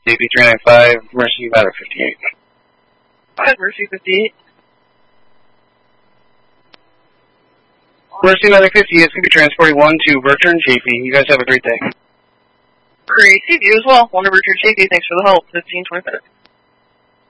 JP 395, Mercy Ladder 58. 5 Mercy 58. Mercy Ladder 58 is going to be transporting 1 to Bertrand and Chafee. You guys have a great day. Great. You as well. 1 to Richard Chafee. Thanks for the help. 1525.